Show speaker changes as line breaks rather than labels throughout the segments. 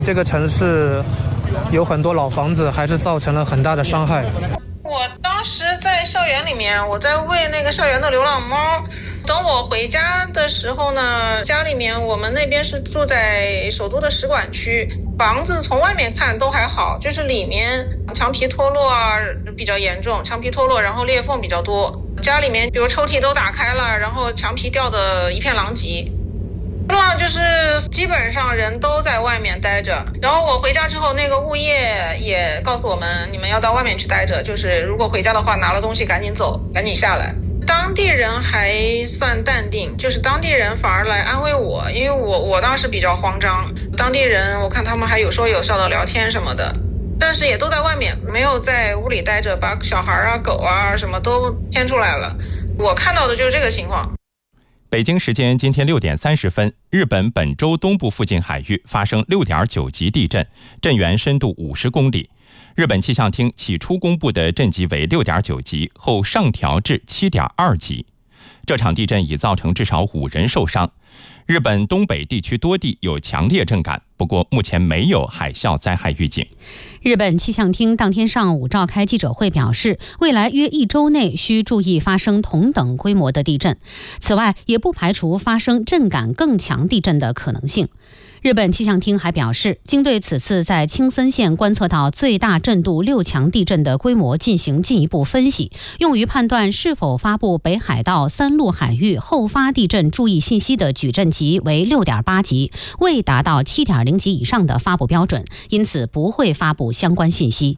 这个城市有很多老房子，还是造成了很大的伤害。
我当时在校园里面，我在喂那个校园的流浪猫。等我回家的时候呢，家里面我们那边是住在首都的使馆区，房子从外面看都还好，就是里面墙皮脱落啊比较严重，墙皮脱落，然后裂缝比较多。家里面比如抽屉都打开了，然后墙皮掉的一片狼藉。那就是基本上人都在外面待着，然后我回家之后，那个物业也告诉我们，你们要到外面去待着，就是如果回家的话，拿了东西赶紧走，赶紧下来。当地人还算淡定，就是当地人反而来安慰我，因为我当时比较慌张。当地人我看他们还有说有笑的聊天什么的，但是也都在外面，没有在屋里待着，把小孩啊、狗啊什么都牵出来了。我看到的就是这个情况。
北京时间今天6点30分，日本本州东部附近海域发生6.9级地震，震源深度50公里。日本气象厅起初公布的震级为6.9级，后上调至7.2级。这场地震已造成至少5人受伤。日本东北地区多地有强烈震感，不过目前没有海啸灾害预警。
日本气象厅当天上午召开记者会表示，未来约1周内需注意发生同等规模的地震，此外也不排除发生震感更强地震的可能性。日本气象厅还表示，经对此次在青森县观测到最大震度6强地震的规模进行进一步分析，用于判断是否发布北海道三陆海域后发地震注意信息的矩阵级为6.8级，未达到7.0级以上的发布标准，因此不会发布相关信息。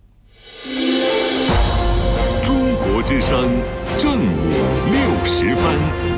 中国之声正午60分。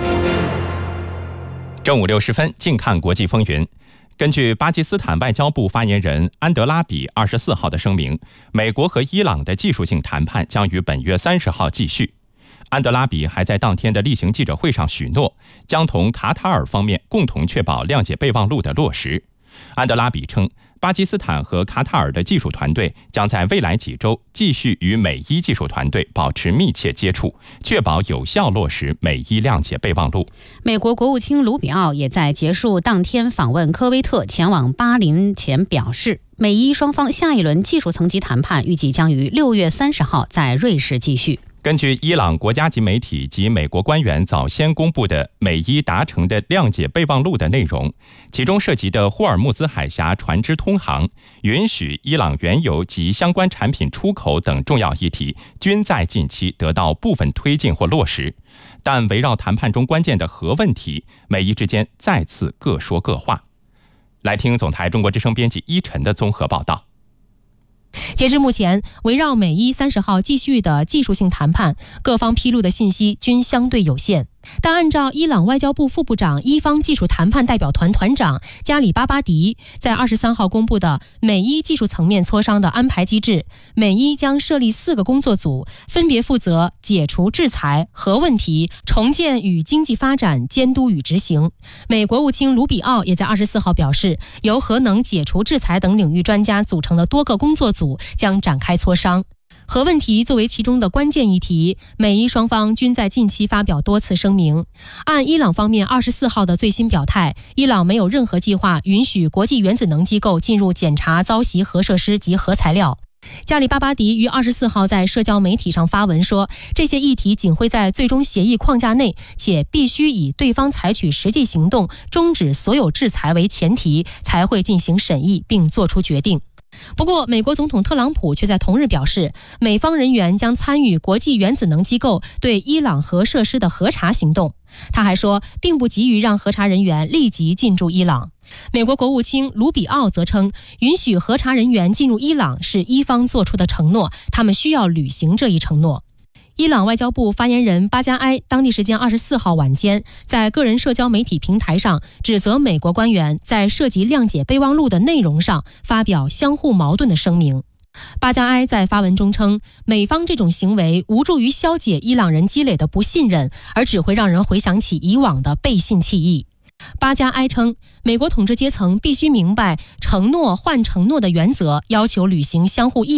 正午60分，近看国际风云。根据巴基斯坦外交部发言人安德拉比24号的声明，美国和伊朗的技术性谈判将于本月30号继续。安德拉比还在当天的例行记者会上许诺，将同卡塔尔方面共同确保谅解备忘录的落实。安德拉比称，巴基斯坦和卡塔尔的技术团队将在未来几周继续与美伊技术团队保持密切接触，确保有效落实美伊谅解备忘录。
美国国务卿卢比奥也在结束当天访问科威特前往巴林前表示，美伊双方下一轮技术层级谈判预计将于6月30号在瑞士继续。
根据伊朗国家级媒体及美国官员早先公布的美伊达成的谅解备忘录的内容，其中涉及的霍尔木兹海峡船只通航、允许伊朗原油及相关产品出口等重要议题，均在近期得到部分推进或落实。但围绕谈判中关键的核问题，美伊之间再次各说各话。来听总台中国之声编辑依晨的综合报道。
截至目前，围绕美伊30号继续的技术性谈判，各方披露的信息均相对有限。但按照伊朗外交部副部长伊方技术谈判代表团团长加里巴巴迪在23号公布的美伊技术层面磋商的安排机制，美伊将设立4个工作组，分别负责解除制裁、核问题、重建与经济发展、监督与执行。美国务卿卢比奥也在24号表示，由核能、解除制裁等领域专家组成的多个工作组将展开磋商。核问题作为其中的关键议题，美伊双方均在近期发表多次声明。按伊朗方面24号的最新表态，伊朗没有任何计划允许国际原子能机构进入检查遭袭核设施及核材料。加里巴巴迪于24号在社交媒体上发文说，这些议题仅会在最终协议框架内，且必须以对方采取实际行动终止所有制裁为前提，才会进行审议并作出决定。不过，美国总统特朗普却在同日表示，美方人员将参与国际原子能机构对伊朗核设施的核查行动。他还说，并不急于让核查人员立即进驻伊朗。美国国务卿卢比奥则称，允许核查人员进入伊朗是伊方做出的承诺，他们需要履行这一承诺。伊朗外交部发言人巴加埃当地时间24号晚间在个人社交媒体平台上指责美国官员在涉及谅解备忘录的内容上发表相互矛盾的声明。巴加埃在发文中称，美方这种行为无助于消解伊朗人积累的不信任，而只会让人回想起以往的背信弃义。巴加埃称，美国统治阶层必须明白承诺换承诺的原则，要求履行相互义